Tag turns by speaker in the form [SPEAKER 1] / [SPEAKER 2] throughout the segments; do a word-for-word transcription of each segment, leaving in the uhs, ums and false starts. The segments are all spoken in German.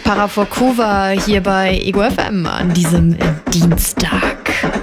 [SPEAKER 1] Paraforkuva hier bei Ego F M an diesem Dienstag.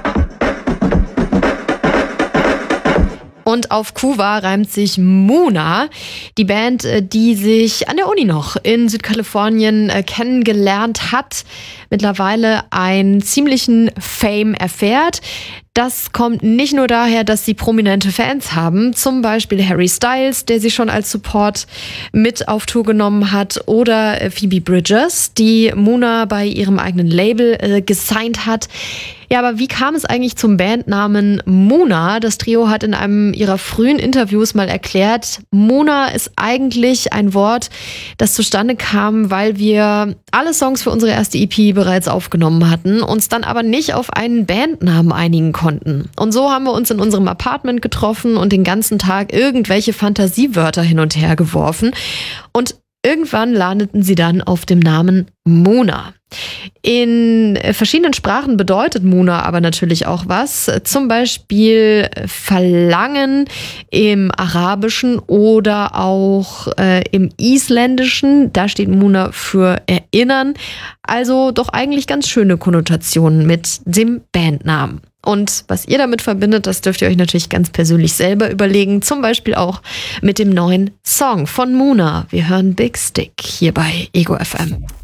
[SPEAKER 1] Und auf Kuva reimt sich Muna, die Band, die sich an der Uni noch in Südkalifornien kennengelernt hat, mittlerweile einen ziemlichen Fame erfährt. Das kommt nicht nur daher, dass sie prominente Fans haben, zum Beispiel Harry Styles, der sie schon als Support mit auf Tour genommen hat, oder Phoebe Bridgers, die Muna bei ihrem eigenen Label äh, gesigned hat. Ja, aber wie kam es eigentlich zum Bandnamen Muna? Das Trio hat in einem ihrer frühen Interviews mal erklärt, Muna ist eigentlich ein Wort, das zustande kam, weil wir alle Songs für unsere erste E P bereits aufgenommen hatten, uns dann aber nicht auf einen Bandnamen einigen konnten. Und so haben wir uns in unserem Apartment getroffen und den ganzen Tag irgendwelche Fantasiewörter hin und her geworfen. Und irgendwann landeten sie dann auf dem Namen Muna. In verschiedenen Sprachen bedeutet Muna aber natürlich auch was. Zum Beispiel Verlangen im Arabischen oder auch äh, im Isländischen. Da steht Muna für Erinnern. Also doch eigentlich ganz schöne Konnotationen mit dem Bandnamen. Und was ihr damit verbindet, das dürft ihr euch natürlich ganz persönlich selber überlegen. Zum Beispiel auch mit dem neuen Song von Muna. Wir hören Big Stick hier bei Ego F M.